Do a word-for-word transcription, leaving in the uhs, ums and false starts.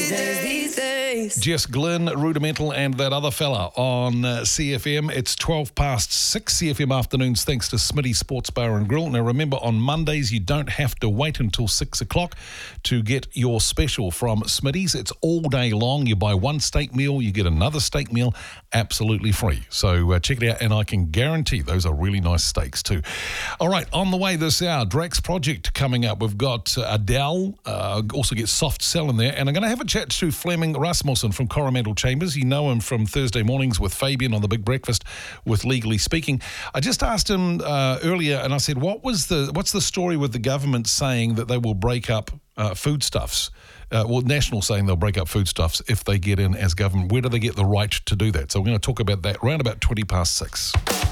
these days, these days. Jess Glynn, Rudimental, and that other fella on uh, C F M. It's twelve past six C F M afternoons thanks to Smitty Sports Bar and Grill. Now remember, on Mondays you don't have to wait until six o'clock to get your special from Smitty's. It's all day long. You buy one steak meal, you get another steak meal absolutely free. So uh, check it out, and I can guarantee those are really nice steaks too. All right, on the way this hour, Drax Project coming up. We've got uh, Adele, uh, also get Soft Cell in there, and I'm going to have a chat to Fleming Rasmussen from Coromandel Chambers. You know him from Thursday mornings with Fabian on the Big Breakfast with Legally Speaking. I just asked him uh, earlier, and I said, "What was the what's the story with the government saying that they will break up uh, foodstuffs?" Uh, well, National saying they'll break up foodstuffs if they get in as government. Where do they get the right to do that? So we're going to talk about that around about twenty past six.